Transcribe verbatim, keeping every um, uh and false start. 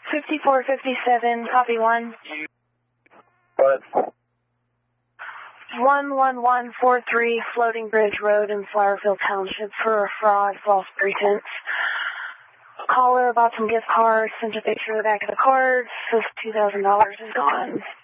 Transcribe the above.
fifty-four fifty-seven, copy one. What? one one one four three Floating Bridge Road in Flowerfield Township for a fraud, false pretense. Caller about some gift cards, sent a picture of the back of the card, says two thousand dollars is gone.